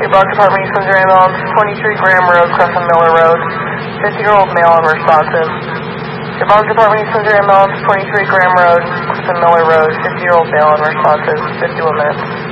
Buck Department, East Windsor Ambulance, 23 Graham Road, Crescent Miller Road, 50-year-old male unresponsive. Buck Department, East Windsor Ambulance, 23 Graham Road, Crescent Miller Road, 50-year-old male unresponsive, 51 minutes.